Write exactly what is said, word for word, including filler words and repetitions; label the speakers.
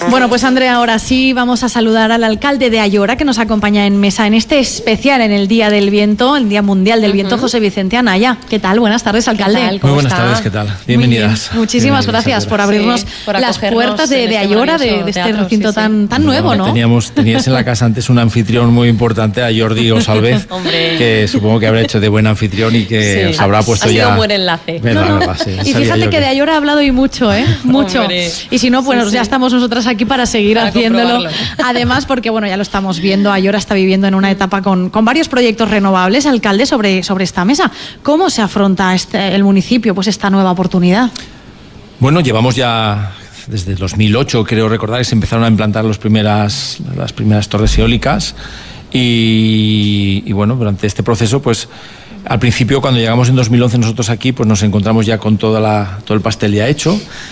Speaker 1: Bueno, pues Andrea, ahora sí vamos a saludar al alcalde de Ayora, que nos acompaña en mesa en este especial en el Día del Viento, el Día Mundial del Viento, uh-huh. José Vicente Anaya. ¿Qué tal? Buenas tardes, alcalde.
Speaker 2: ¿Qué tal?
Speaker 3: Muy buenas
Speaker 2: está?
Speaker 3: tardes, ¿qué tal? Bienvenidas.
Speaker 1: Bien. Muchísimas
Speaker 3: Bienvenidas
Speaker 1: gracias por abrirnos sí, por las puertas de, de Ayora, de, de este teatro, recinto sí, tan, sí. tan nuevo, ¿no?
Speaker 3: Teníamos, tenías en la casa antes un anfitrión muy importante, a Jordi Osalvez, que supongo que habrá hecho de buen anfitrión y que sí. os habrá puesto
Speaker 2: ha sido
Speaker 3: ya...
Speaker 2: un buen enlace.
Speaker 3: Verdad,
Speaker 1: no, no.
Speaker 3: verdad, sí.
Speaker 1: Y fíjate que, que de Ayora ha hablado y mucho, ¿eh? Mucho.
Speaker 2: Hombre.
Speaker 1: Y si no, pues sí,
Speaker 2: sí.
Speaker 1: ya estamos nosotras aquí para seguir para haciéndolo. Además, porque bueno, ya lo estamos viendo, Ayora está viviendo en una etapa con, con varios proyectos renovables. Alcalde, sobre, sobre esta mesa, ¿cómo se afronta este, el municipio pues esta nueva oportunidad?
Speaker 3: Bueno, llevamos ya desde el dos mil ocho, creo recordar, que se empezaron a implantar los primeras, las primeras torres eólicas y, y bueno, durante este proceso, pues al principio, cuando llegamos en dos mil once nosotros aquí, pues nos encontramos ya con toda la, todo el pastel ya hecho.